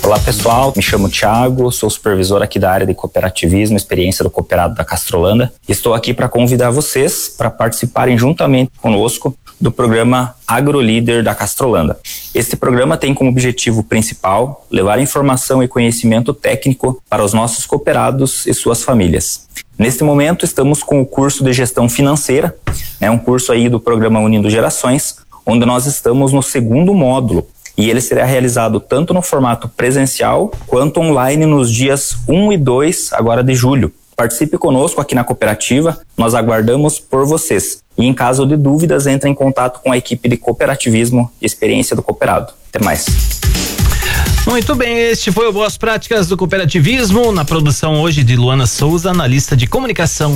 Olá pessoal, me chamo Thiago, sou supervisor aqui da área de cooperativismo, experiência do cooperado da Castrolanda. Estou aqui para convidar vocês para participarem juntamente conosco do programa AgroLíder da Castrolanda. Este programa tem como objetivo principal levar informação e conhecimento técnico para os nossos cooperados e suas famílias. Neste momento estamos com o curso de gestão financeira, um curso aí do programa Unindo Gerações, onde nós estamos no 2º módulo. E ele será realizado tanto no formato presencial quanto online nos dias 1 e 2 agora de julho. Participe conosco aqui na cooperativa, nós aguardamos por vocês. E em caso de dúvidas, entre em contato com a equipe de cooperativismo e experiência do cooperado. Até mais. Muito bem, este foi o Boas Práticas do Cooperativismo, na produção hoje de Luana Souza, analista de comunicação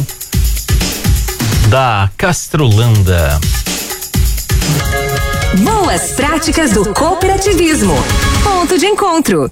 da Castrolanda. Boas Práticas do Cooperativismo. Ponto de encontro.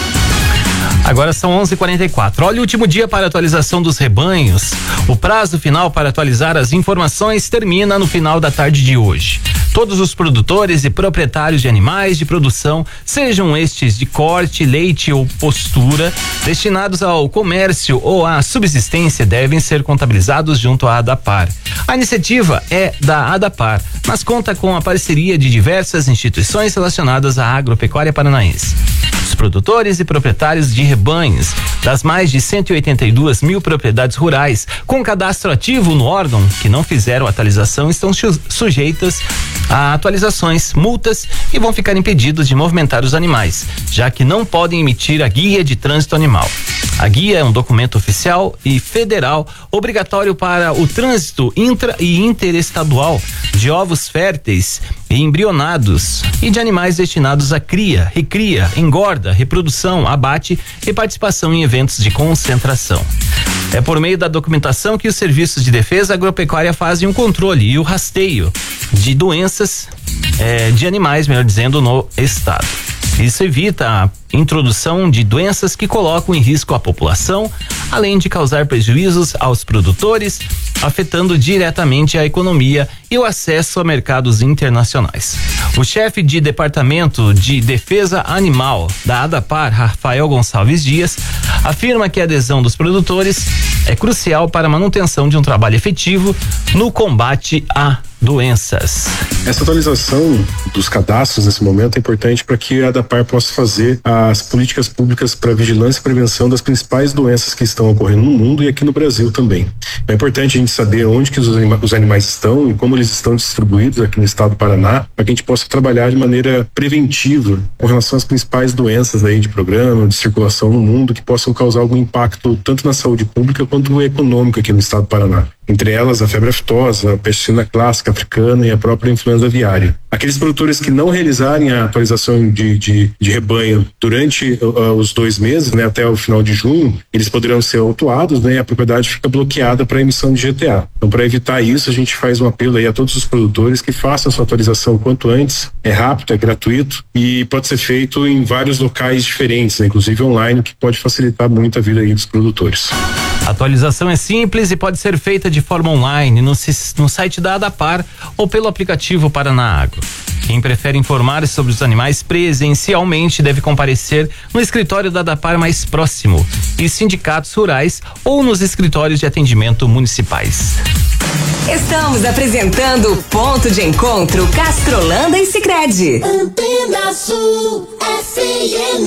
Agora são 11h44. Olha, o último dia para atualização dos rebanhos. O prazo final para atualizar as informações termina no final da tarde de hoje. Todos os produtores e proprietários de animais de produção, sejam estes de corte, leite ou postura, destinados ao comércio ou à subsistência, devem ser contabilizados junto à ADAPAR. A iniciativa é da ADAPAR, mas conta com a parceria de diversas instituições relacionadas à agropecuária paranaense. Os produtores e proprietários de rebanhos das mais de 182 mil propriedades rurais com cadastro ativo no órgão que não fizeram atualização estão sujeitas a atualizações, multas e vão ficar impedidos de movimentar os animais, já que não podem emitir a guia de trânsito animal. A guia é um documento oficial e federal obrigatório para o trânsito intra e interestadual de ovos férteis e embrionados e de animais destinados a cria, recria, engorda, reprodução, abate e participação em eventos de concentração. É por meio da documentação que os serviços de defesa agropecuária fazem o controle e o rasteio de doenças de animais, melhor dizendo, no estado. Isso evita a introdução de doenças que colocam em risco a população, além de causar prejuízos aos produtores, afetando diretamente a economia e o acesso a mercados internacionais. O chefe de Departamento de Defesa Animal da ADAPAR, Rafael Gonçalves Dias, afirma que a adesão dos produtores é crucial para a manutenção de um trabalho efetivo no combate a doenças. Essa atualização dos cadastros nesse momento é importante para que a ADAPAR possa fazer as políticas públicas para vigilância e prevenção das principais doenças que estão ocorrendo no mundo e aqui no Brasil também. É importante a gente saber onde que os animais estão e como eles estão distribuídos aqui no estado do Paraná, para que a gente possa trabalhar de maneira preventiva com relação às principais doenças aí de programa, de circulação no mundo, que possam causar algum impacto tanto na saúde pública quanto no econômico aqui no estado do Paraná. Entre elas, a febre aftosa, a peste suína clássica africana e a própria influenza aviária. Aqueles produtores que não realizarem a atualização de rebanho durante os 2 meses, até o final de junho, eles poderão ser autuados, e a propriedade fica bloqueada para emissão de GTA. Então, para evitar isso, a gente faz um apelo aí a todos os produtores que façam a sua atualização quanto antes. É rápido, é gratuito e pode ser feito em vários locais diferentes, inclusive online, o que pode facilitar muito a vida aí dos produtores. A atualização é simples e pode ser feita de forma online no site da ADAPAR ou pelo aplicativo Paraná Agro. Quem prefere informar sobre os animais presencialmente deve comparecer no escritório da ADAPAR mais próximo e sindicatos rurais ou nos escritórios de atendimento municipais. Estamos apresentando Ponto de Encontro Castrolanda e Sicredi. Antena Sul FM.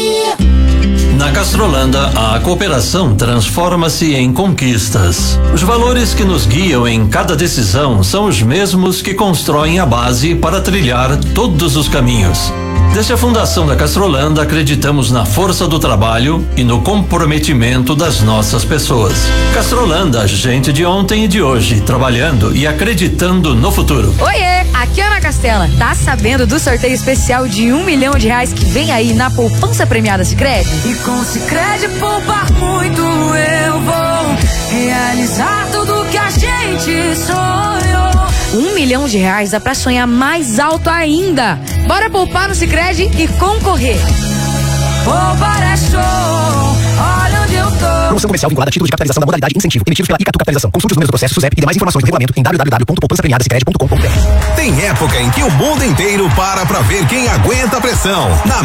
Na Castrolanda, a cooperação transforma-se em conquistas. Os valores que nos guiam em cada decisão são os mesmos que constroem a base para trilhar todos os caminhos. Desde a fundação da Castrolanda, acreditamos na força do trabalho e no comprometimento das nossas pessoas. Castrolanda, gente de ontem e de hoje, trabalhando e acreditando no futuro. Oiê, aqui é Ana Castela. Tá sabendo do sorteio especial de R$1 milhão que vem aí na poupança premiada Sicredi? E com Sicredi poupar muito eu vou realizar tudo que a gente sonhou. R$1 milhão dá pra sonhar mais alto ainda. Bora poupar no Sicredi e concorrer. Poupar é show, olha onde eu tô. Promoção comercial vinculada a títulos de capitalização da modalidade incentivo emitidos pela Icatu Capitalização. Consulte os números do processo SUSEP e demais informações do regulamento em www.poupançapremiadasicredi.com.br. Tem época em que o mundo inteiro para ver quem aguenta a pressão. Na